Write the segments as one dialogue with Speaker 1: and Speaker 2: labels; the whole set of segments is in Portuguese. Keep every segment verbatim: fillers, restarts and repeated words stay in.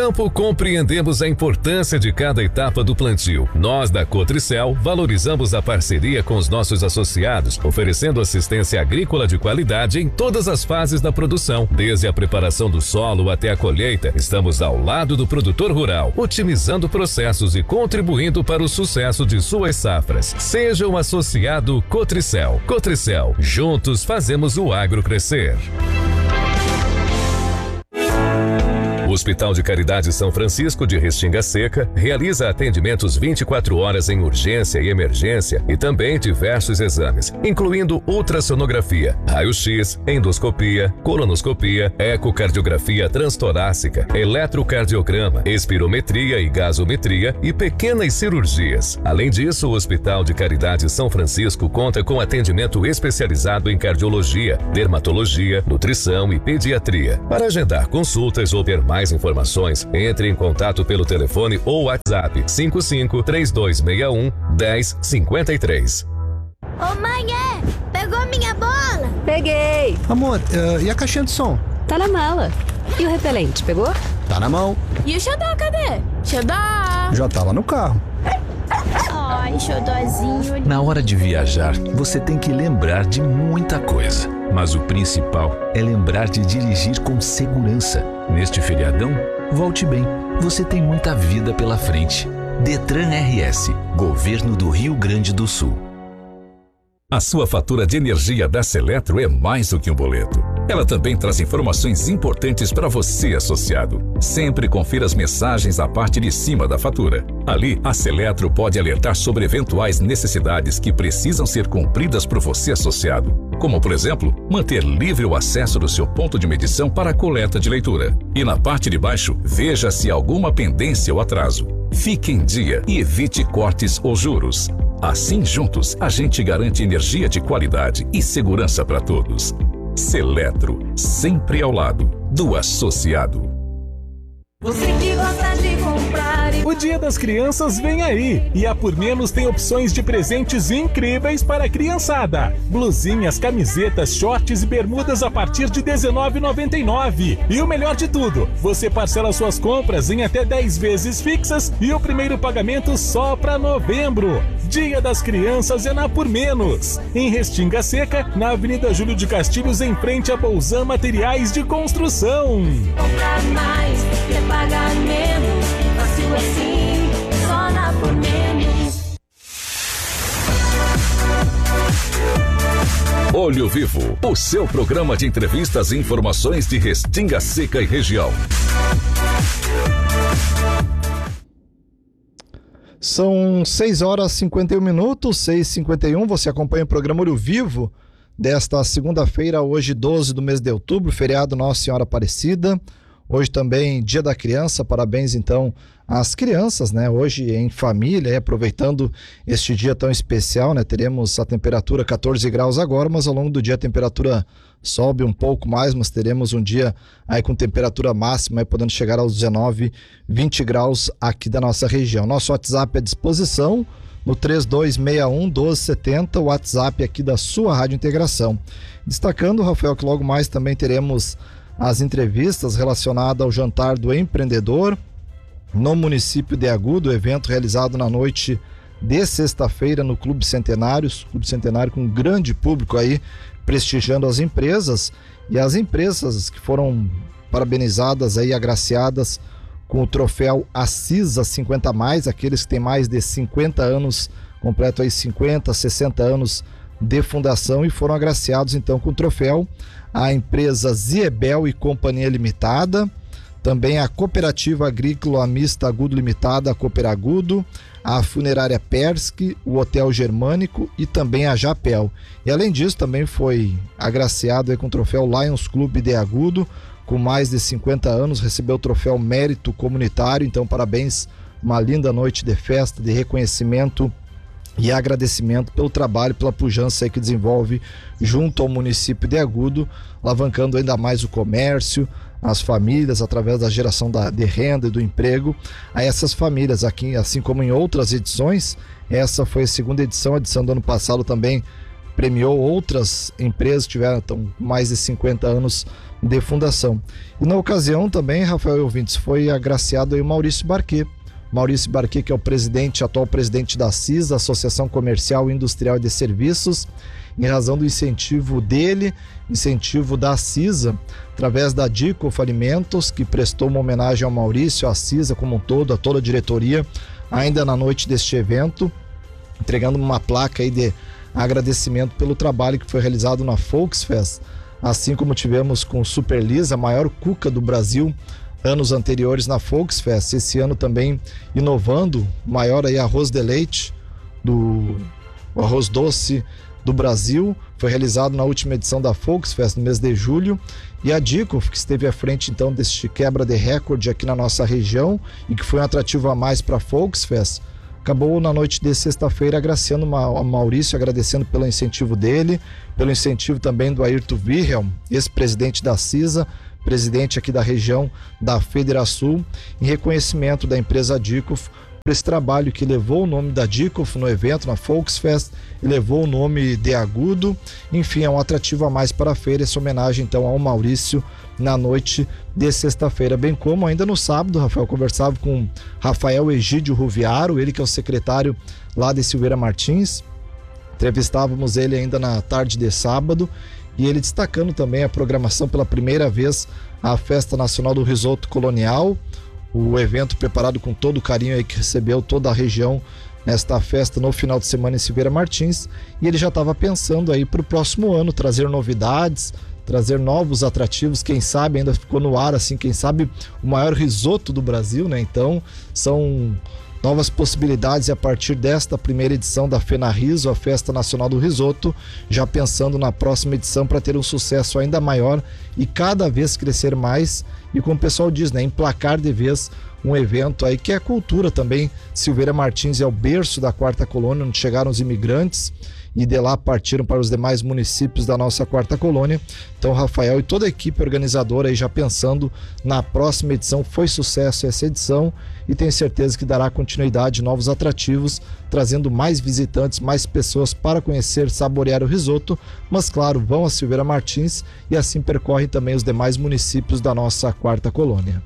Speaker 1: Campo, compreendemos a importância de cada etapa do plantio. Nós da Cotricel valorizamos a parceria com os nossos associados, oferecendo assistência agrícola de qualidade em todas as fases da produção, desde a preparação do solo até a colheita. Estamos ao lado do produtor rural, otimizando processos e contribuindo para o sucesso de suas safras. Seja um associado Cotricel. Cotricel, juntos fazemos o agro crescer. O Hospital de Caridade São Francisco de Restinga Seca realiza atendimentos vinte e quatro horas em urgência e emergência e também diversos exames, incluindo ultrassonografia, raio-x, endoscopia, colonoscopia, ecocardiografia transtorácica, eletrocardiograma, espirometria e gasometria e pequenas cirurgias. Além disso, o Hospital de Caridade São Francisco conta com atendimento especializado em cardiologia, dermatologia, nutrição e pediatria. Para agendar consultas ou ter mais informações, entre em contato pelo telefone ou WhatsApp cinco cinco, três dois seis um, um zero cinco três.
Speaker 2: Ô mãe, é? Pegou minha bola?
Speaker 3: Peguei.
Speaker 4: Amor, uh, e a caixinha de som?
Speaker 3: Tá na mala. E o repelente, pegou?
Speaker 4: Tá na mão.
Speaker 2: E o xodó, cadê? Xodó!
Speaker 4: Já tá lá no carro.
Speaker 2: Ai, xodózinho.
Speaker 5: Na hora de viajar, você tem que lembrar de muita coisa. Mas o principal é lembrar de dirigir com segurança. Neste feriadão, volte bem. Você tem muita vida pela frente. Detran R S, Governo do Rio Grande do Sul.
Speaker 1: A sua fatura de energia da Seletro é mais do que um boleto. Ela também traz informações importantes para você, associado. Sempre confira as mensagens à parte de cima da fatura. Ali, a Seletro pode alertar sobre eventuais necessidades que precisam ser cumpridas por você, associado. Como, por exemplo, manter livre o acesso do seu ponto de medição para a coleta de leitura. E na parte de baixo, veja se há alguma pendência ou atraso. Fique em dia e evite cortes ou juros. Assim, juntos, a gente garante energia de qualidade e segurança para todos. Seletro, sempre ao lado do associado.
Speaker 6: Você que gosta de comprar.
Speaker 7: O Dia das Crianças vem aí e a Por Menos tem opções de presentes incríveis para a criançada. Blusinhas, camisetas, shorts e bermudas a partir de dezenove reais e noventa e nove centavos. E o melhor de tudo, você parcela suas compras em até dez vezes fixas e o primeiro pagamento só para novembro. Dia das Crianças é na Por Menos, em Restinga Seca, na Avenida Júlio de Castilhos, em frente a Bolzan Materiais de Construção.
Speaker 6: Comprar mais, quer pagar menos, fácil assim, só na Por Menos.
Speaker 1: Olho Vivo, o seu programa de entrevistas e informações de Restinga Seca e região.
Speaker 4: São seis horas e cinquenta e um minutos, seis e cinquenta e um. Você acompanha o programa Olho Vivo desta segunda-feira, hoje doze do mês de outubro, feriado Nossa Senhora Aparecida. Hoje também Dia da Criança, parabéns então às crianças, né? Hoje em família, aproveitando este dia tão especial, né? Teremos a temperatura quatorze graus agora, mas ao longo do dia a temperatura sobe um pouco mais, mas teremos um dia aí com temperatura máxima, aí podendo chegar aos dezenove, vinte graus aqui da nossa região. Nosso WhatsApp à disposição no três dois seis um, um dois sete zero, o WhatsApp aqui da sua Rádio Integração. Destacando, Rafael, que logo mais também teremos as entrevistas relacionadas ao Jantar do Empreendedor no município de Agudo, evento realizado na noite de sexta-feira no Clube Centenário, Clube Centenário com um grande público aí prestigiando as empresas, e as empresas que foram parabenizadas aí, agraciadas com o troféu Assisa cinquenta mais, aqueles que têm mais de cinquenta anos, completo aí cinquenta, sessenta anos de fundação, e foram agraciados então com o troféu a empresa Ziebel e Companhia Limitada, também a Cooperativa Agrícola Mista Agudo Limitada, a Cooperagudo, a Funerária Persky, o Hotel Germânico e também a Japel. E além disso também foi agraciado aí com o troféu Lions Clube de Agudo, com mais de cinquenta anos, recebeu o troféu Mérito Comunitário. Então parabéns, uma linda noite de festa, de reconhecimento e agradecimento pelo trabalho, pela pujança aí que desenvolve junto ao município de Agudo, alavancando ainda mais o comércio, as famílias, através da geração da, de renda e do emprego a essas famílias, aqui, assim como em outras edições. Essa foi a segunda edição, a edição do ano passado também premiou outras empresas que tiveram então, mais de cinquenta anos de fundação. E na ocasião também, Rafael e ouvintes, foi agraciado aí o Maurício Barquet. Maurício Barquet, que é o presidente, atual presidente da CISA, Associação Comercial, Industrial e de Serviços, em razão do incentivo dele, incentivo da CISA, através da Dicof Alimentos, que prestou uma homenagem ao Maurício, à CISA como um todo, a toda a diretoria, ainda na noite deste evento, entregando uma placa aí de agradecimento pelo trabalho que foi realizado na Volksfest, assim como tivemos com o Super Lis, a maior cuca do Brasil, anos anteriores na Volksfest, esse ano também inovando, o maior aí arroz de leite, do o arroz doce do Brasil, foi realizado na última edição da Volksfest no mês de julho, e a Dicof, que esteve à frente então deste quebra de recorde aqui na nossa região e que foi um atrativo a mais para a Volksfest, acabou na noite de sexta-feira agraciando o Maurício, agradecendo pelo incentivo dele, pelo incentivo também do Ayrton Wilhelm, ex-presidente da CISA, presidente aqui da região da Federação, em reconhecimento da empresa Dicof por esse trabalho que levou o nome da Dicof no evento, na Volksfest, e levou o nome de Agudo. Enfim, é um atrativo a mais para a feira, essa homenagem então ao Maurício na noite de sexta-feira, bem como ainda no sábado, Rafael, conversava com Rafael Egídio Ruviaro, ele que é o secretário lá de Silveira Martins, entrevistávamos ele ainda na tarde de sábado, e ele destacando também a programação pela primeira vez, a Festa Nacional do Risoto Colonial, o evento preparado com todo o carinho aí que recebeu toda a região nesta festa no final de semana em Silveira Martins, e ele já estava pensando aí para o próximo ano trazer novidades, trazer novos atrativos, quem sabe ainda ficou no ar assim, quem sabe o maior risoto do Brasil, né? Então são novas possibilidades a partir desta primeira edição da FenaRiso, a Festa Nacional do Risoto, já pensando na próxima edição para ter um sucesso ainda maior e cada vez crescer mais, e como o pessoal diz, né, emplacar de vez um evento aí que é cultura também. Silveira Martins é o berço da Quarta Colônia, onde chegaram os imigrantes e de lá partiram para os demais municípios da nossa Quarta Colônia. Então Rafael e toda a equipe organizadora aí já pensando na próxima edição, foi sucesso essa edição e tenho certeza que dará continuidade, novos atrativos, trazendo mais visitantes, mais pessoas para conhecer, saborear o risoto, mas claro, vão a Silveira Martins e assim percorrem também os demais municípios da nossa Quarta Colônia.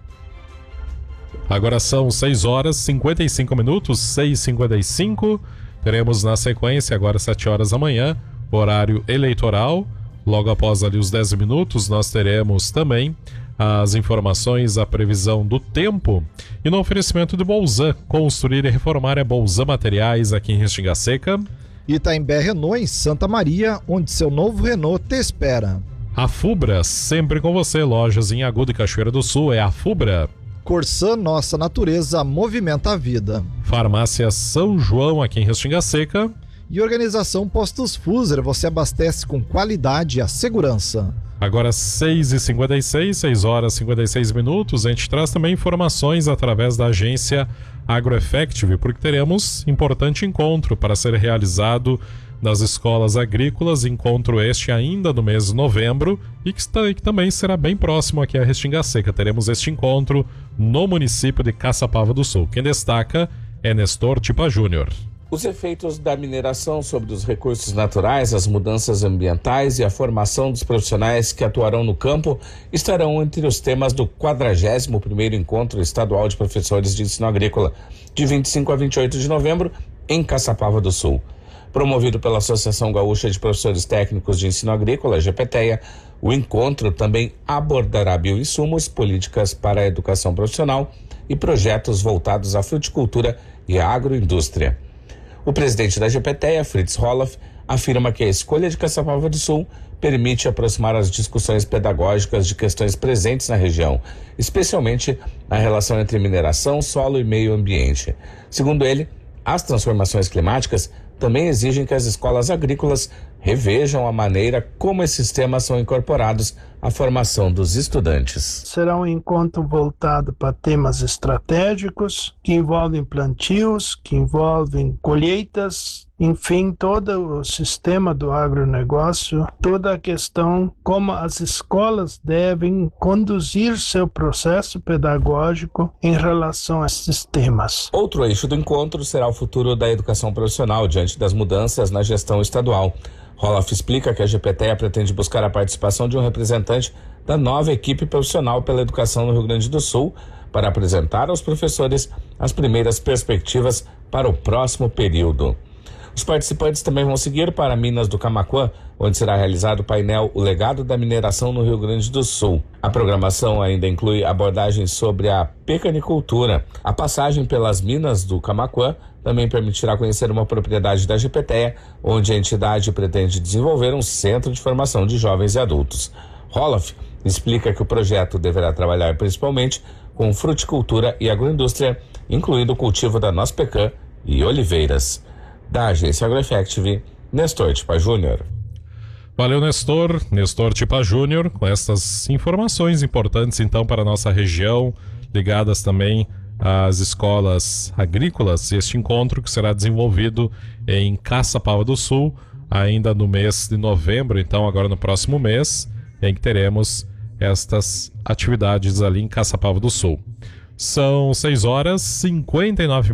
Speaker 8: Agora são seis horas e cinquenta e cinco minutos, seis e cinquenta e cinco. Teremos na sequência, agora sete horas da manhã, horário eleitoral. Logo após ali os dez minutos, nós teremos também as informações, a previsão do tempo. E no oferecimento de Bolzan, construir e reformar é Bolzan Materiais aqui em Restinga Seca.
Speaker 4: Itaimbé Renault em Santa Maria, onde seu novo Renault te espera.
Speaker 8: A Fubra, sempre com você, lojas em Agudo e Cachoeira do Sul, é a Fubra.
Speaker 4: Corsã, nossa natureza, movimenta a vida.
Speaker 8: Farmácia São João, aqui em Restinga Seca.
Speaker 4: E organização Postos Fuser, você abastece com qualidade e a segurança.
Speaker 8: Agora seis e cinquenta e seis, seis horas e cinquenta e seis minutos, a gente traz também informações através da agência AgroEffective, porque teremos importante encontro para ser realizado das escolas agrícolas, encontro este ainda no mês de novembro e que, está, que também será bem próximo aqui a Restinga Seca. Teremos este encontro no município de Caçapava do Sul. Quem destaca é Nestor Tipa Júnior.
Speaker 9: Os efeitos da mineração sobre os recursos naturais, as mudanças ambientais e a formação dos profissionais que atuarão no campo estarão entre os temas do quadragésimo primeiro Encontro Estadual de Professores de Ensino Agrícola, de vinte e cinco a vinte e oito de novembro, em Caçapava do Sul. Promovido pela Associação Gaúcha de Professores Técnicos de Ensino Agrícola, GPTEA, o encontro também abordará bioinsumos, políticas para a educação profissional e projetos voltados à fruticultura e à agroindústria. O presidente da GPTEA, Fritz Roloff, afirma que a escolha de Caçapava do Sul permite aproximar as discussões pedagógicas de questões presentes na região, especialmente a relação entre mineração, solo e meio ambiente. Segundo ele, as transformações climáticas também exigem que as escolas agrícolas revejam a maneira como esses temas são incorporados à formação dos estudantes.
Speaker 10: Será um encontro voltado para temas estratégicos, que envolvem plantios, que envolvem colheitas, enfim, todo o sistema do agronegócio, toda a questão como as escolas devem conduzir seu processo pedagógico em relação a esses temas.
Speaker 9: Outro eixo do encontro será o futuro da educação profissional diante das mudanças na gestão estadual. Roloff explica que a GPTEA pretende buscar a participação de um representante da nova equipe profissional pela educação no Rio Grande do Sul para apresentar aos professores as primeiras perspectivas para o próximo período. Os participantes também vão seguir para Minas do Camaquã, onde será realizado o painel O Legado da Mineração no Rio Grande do Sul. A programação ainda inclui abordagens sobre a pecanicultura. A passagem pelas minas do Camaquã também permitirá conhecer uma propriedade da GPTEA, onde a entidade pretende desenvolver um centro de formação de jovens e adultos. Roloff explica que o projeto deverá trabalhar principalmente com fruticultura e agroindústria, incluindo o cultivo da noz pecan e oliveiras. Da agência AgroEffective, Nestor Tipa Júnior.
Speaker 8: Valeu, Nestor. Nestor Tipa Júnior, com essas informações importantes então para a nossa região, ligadas também às escolas agrícolas. Este encontro que será desenvolvido em Caçapava do Sul, ainda no mês de novembro, então agora no próximo mês, em que teremos estas atividades ali em Caçapava do Sul. São seis horas e cinquenta e nove